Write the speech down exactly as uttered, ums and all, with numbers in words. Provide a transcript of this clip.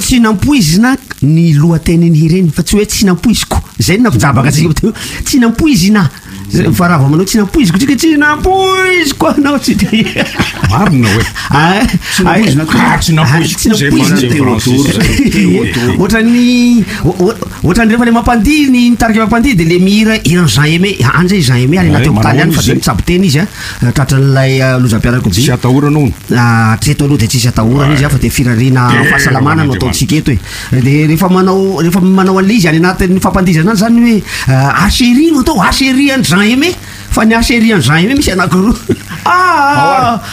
tsy nampoizina ny lohateniny hireny fa tsy hoe tsy nampoiziko zay nampijabaka atsika teo tsy nampoizina fa raha vao manao tsy nampoiziko tsika tsy nampoiziko anao tsy marina hoe tsy nampoiziko zay ohatrany ohatrany rehefa le mampandihy ny nitarika mampandihy de le mihira iran Jean Aimé anjay Jean Aimé any anaty hôpitaly any fa de mitsabo teny izy a tratran'ilay lozam-pianarako tsy atahorana ah tsy eto aloha de tsisy atahorana izy a fa de firarina fahasalamana no ataontsika eto e de rehefa manao rehefa manao an'le izy any anatin'ny fampandihizana any zany hoe H R I no atao H R I any Jean Aimé fa ny H R I any Jean Aimé misy anankiroa ah